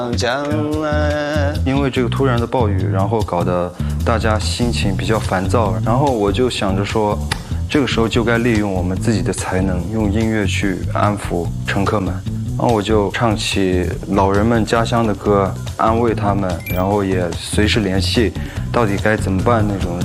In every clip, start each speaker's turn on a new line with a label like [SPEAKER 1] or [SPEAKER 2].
[SPEAKER 1] 因为这个突然的暴雨，然后搞得大家心情比较烦躁，然后我就想着说，这个时候就该利用我们自己的才能，用音乐去安抚乘客们。然后我就唱起老人们家乡的歌，安慰他们，然后也随时联系到底该怎么办那种。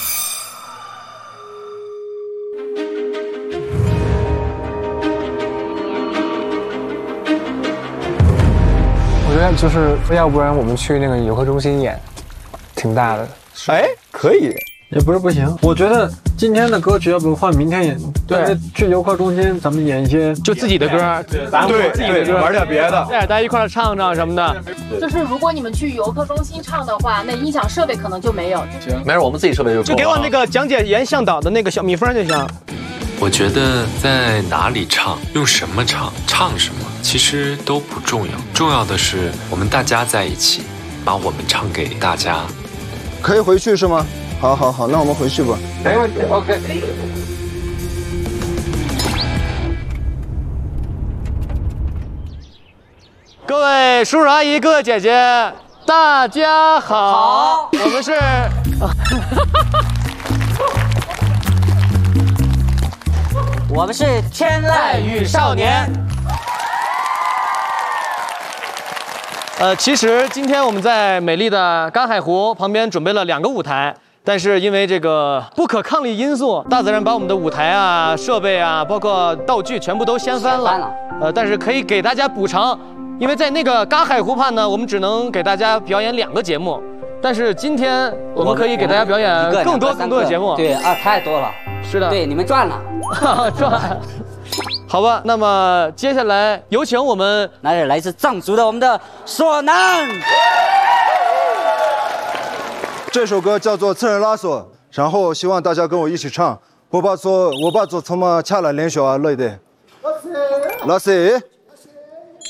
[SPEAKER 2] 我觉得就是要不然我们去那个游客中心演，挺大的。
[SPEAKER 3] 哎，可以。
[SPEAKER 2] 也不是不行，我觉得今天的歌曲要不换明天演。对，去游客中心咱们演一些
[SPEAKER 4] 就自己的歌，
[SPEAKER 3] 对自己的歌，玩点别的，
[SPEAKER 4] 大家一块唱唱什么的。
[SPEAKER 5] 就是如果你们去游客中心唱的话，那音响设备可能就没有。
[SPEAKER 6] 行，没事，我们自己设备就
[SPEAKER 4] 给我那个讲解员向导的那个小蜜蜂就行。
[SPEAKER 7] 我觉得在哪里唱，用什么唱，唱什么，其实都不重要，重要的是我们大家在一起，把我们唱给大家。
[SPEAKER 1] 可以回去是吗？好，那我们回去吧。
[SPEAKER 2] 没问题 ，OK。
[SPEAKER 4] 各位叔叔阿姨、哥哥姐姐，大家好，我们是。
[SPEAKER 8] 我们是天籁与少年。
[SPEAKER 4] 其实今天我们在美丽的赶海湖旁边准备了2个舞台，但是因为这个不可抗力因素，大自然把我们的舞台啊、设备啊，包括道具全部都掀翻了。但是可以给大家补偿，因为在那个赶海湖畔呢，我们只能给大家表演2个节目，但是今天我们可以给大家表演更多的节目。
[SPEAKER 8] 对啊，太多了。
[SPEAKER 4] 是的。
[SPEAKER 8] 对，你们赚了。
[SPEAKER 4] 赚。好吧，那么接下来有请我们
[SPEAKER 8] 来自藏族的我们的索南。
[SPEAKER 1] 这首歌叫做《刺人拉索》，然后希望大家跟我一起唱。我把做从嘛恰了连续啊累的，拉西。